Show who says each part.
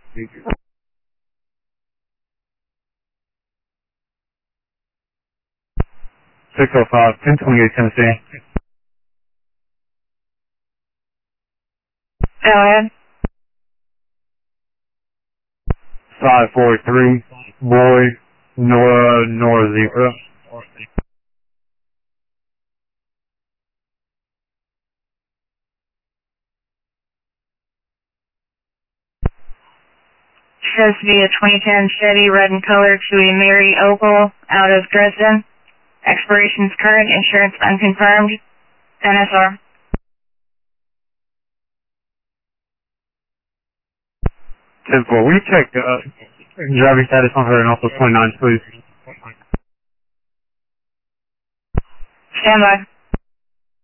Speaker 1: 605, 1028 Tennessee.
Speaker 2: Go ahead.
Speaker 1: 543, Roy, Nora 0.
Speaker 2: Shows to be a 2010 Chevy, red in color, to a Mary Opal out of Dresden. Expiration's current, insurance unconfirmed. NSR.
Speaker 1: 10-4, will you check driving status on her and also 29, please?
Speaker 2: Stand by.